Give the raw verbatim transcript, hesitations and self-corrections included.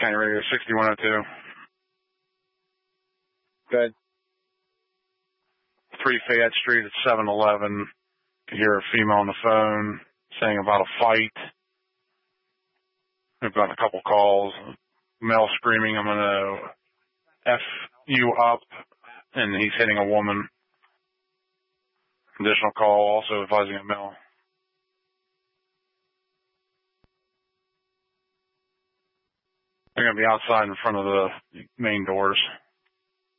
County Radio sixty-one oh two. Good. three Fayette Street at seven eleven. Could hear a female on the phone saying about a fight. We've got a couple calls. Male screaming, I'm going to F you up, and he's hitting a woman. Additional call, also advising a male. They're going to be outside in front of the main doors.